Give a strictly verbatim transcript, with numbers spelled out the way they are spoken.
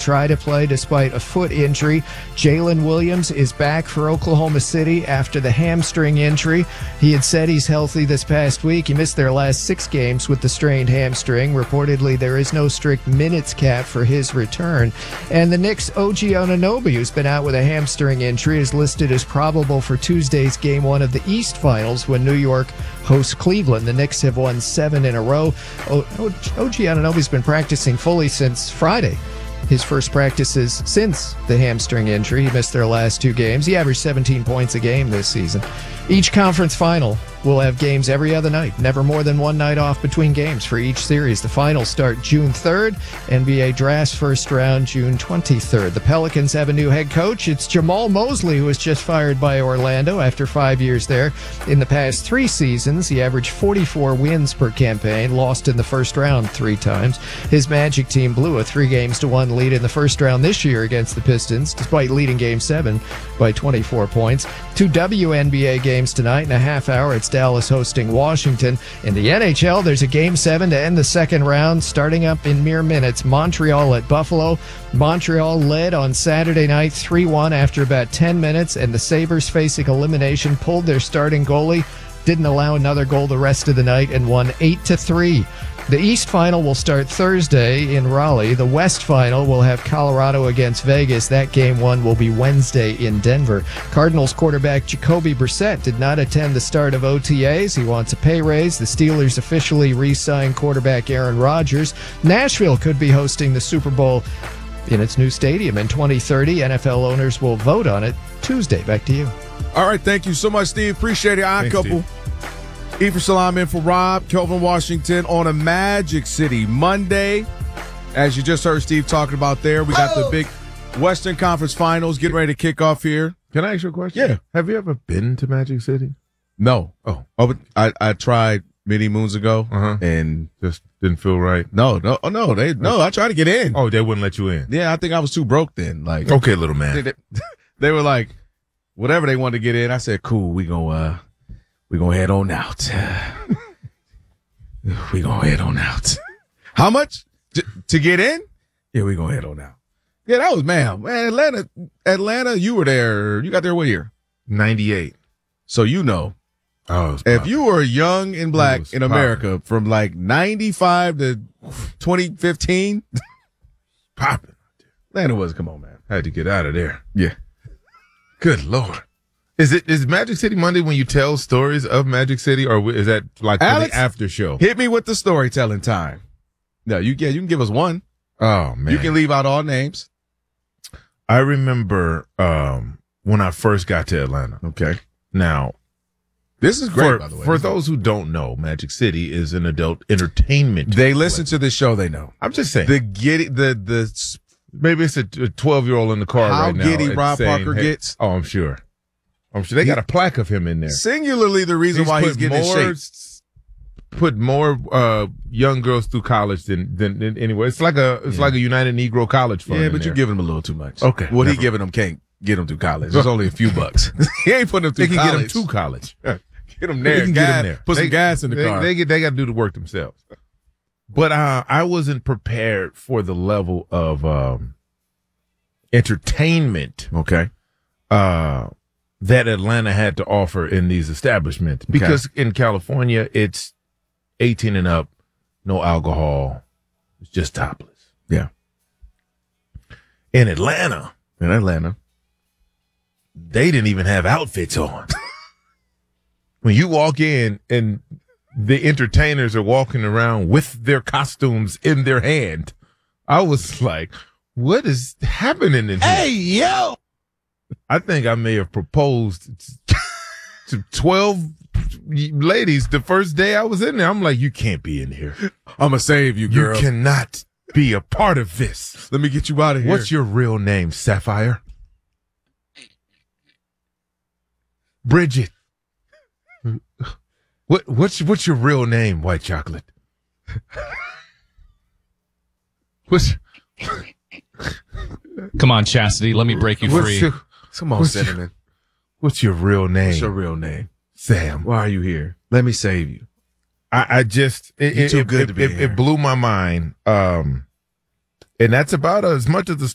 try to play despite a foot injury. Jalen Williams is back for Oklahoma City after the hamstring injury. He had said he's healthy this past week. He missed their last six games with the strained hamstring. Reportedly, there is no strict minutes cap for his return. And the Knicks' O G Anunoby, who's been out with a hamstring injury, is listed as probable for Tuesday's Game one of the East Finals when New York hosts Cleveland. The Knicks have won seven in a row. O G Anunoby's been practicing fully since Friday. His first practices since the hamstring injury. He missed their last two games. He averaged seventeen points a game this season. Each conference final will have games every other night. Never more than one night off between games for each series. The finals start June third. N B A Draft's first round June twenty-third. The Pelicans have a new head coach. It's Jamal Mosley, who was just fired by Orlando after five years there. In the past three seasons, he averaged forty-four wins per campaign, lost in the first round three times. His Magic team blew a three games to one lead in the first round this year against the Pistons, despite leading Game seven by twenty-four points. Two W N B A games tonight in a half hour. It's Dallas hosting Washington. In the N H L, there's a Game seven to end the second round, starting up in mere minutes. Montreal at Buffalo. Montreal led on Saturday night three one after about ten minutes, and the Sabres, facing elimination, pulled their starting goalie, didn't allow another goal the rest of the night, and won eight to three. The East Final will start Thursday in Raleigh. The West Final will have Colorado against Vegas. That game one will be Wednesday in Denver. Cardinals quarterback Jacoby Brissett did not attend the start of O T As. He wants a pay raise. The Steelers officially re-signed quarterback Aaron Rodgers. Nashville could be hosting the Super Bowl in its new stadium in twenty thirty. N F L owners will vote on it Tuesday. Back to you. All right, thank you so much, Steve. Appreciate it. I Thanks, couple. Steve. E for Salam in for Rob, Kelvin Washington on a Magic City Monday. As you just heard Steve talking about there, we got oh. the big Western Conference Finals getting ready to kick off here. Can I ask you a question? Yeah. Have you ever been to Magic City? No. Oh. Oh, but I, I tried many moons ago uh-huh. and just didn't feel right. No, no, oh, no, they no, I tried to get in. Oh, they wouldn't let you in. Yeah, I think I was too broke then. Like, okay, little man. They, they were like, whatever they wanted to get in. I said, cool, we gonna uh we gonna head on out. we gonna head on out. How much to, to get in? Yeah, we gonna head on out. Yeah, that was man, man. Atlanta, Atlanta. You were there. You got there what year? ninety-eight. So you know. Oh, if you were young and black in America poppin'. From like ninety-five to twenty fifteen, popping. Atlanta was, come on, man. Had to get out of there. Yeah. Good Lord. Is it is Magic City Monday when you tell stories of Magic City, or is that like Alex, the after show? Hit me with the storytelling time. No, you yeah, you can give us one. Oh man. You can leave out all names. I remember um, when I first got to Atlanta. Okay. Now, this is great, for, by the way. For those who don't know, Magic City is an adult entertainment. They listen place. to this show, they know. I'm just saying. The giddy, the, the, maybe it's a twelve-year-old in the car how right now. How giddy Rob saying, Parker hey, gets. Oh, I'm sure. I'm sure. They got a plaque of him in there. Singularly the reason he's why he's getting more, in shape. Put more uh, young girls through college than, than, than anyway. It's like a it's yeah. like a United Negro College Fund. Yeah, but there. you're giving him a little too much. Okay. What he giving them can't get them through college. There's only a few bucks. He ain't putting them through they college. They can get them to college. Get them there. They can gas, get them there. Put they, some gas in the they, car. They, they got to do the work themselves. But uh, I wasn't prepared for the level of um, entertainment. Okay. Uh, that Atlanta had to offer in these establishments. Because okay. in California, it's eighteen and up, no alcohol. It's just topless. Yeah. In Atlanta, in Atlanta, they didn't even have outfits on. When you walk in and the entertainers are walking around with their costumes in their hand, I was like, what is happening in here? Hey, yo! I think I may have proposed to twelve ladies the first day I was in there. I'm like, you can't be in here. I'm going to save you, girl. You cannot be a part of this. Let me get you out of here. What's your real name, Sapphire? Bridget. What what's what's your real name, White Chocolate? What's Come on, Chastity, let me break you free. Your, Come on, Cinnamon. Your, what's your real name? What's your real name? Sam. Why are you here? Let me save you. I, I just it, You're it, too it, good it, to be it, here. It blew my mind. Um, and that's about as much as the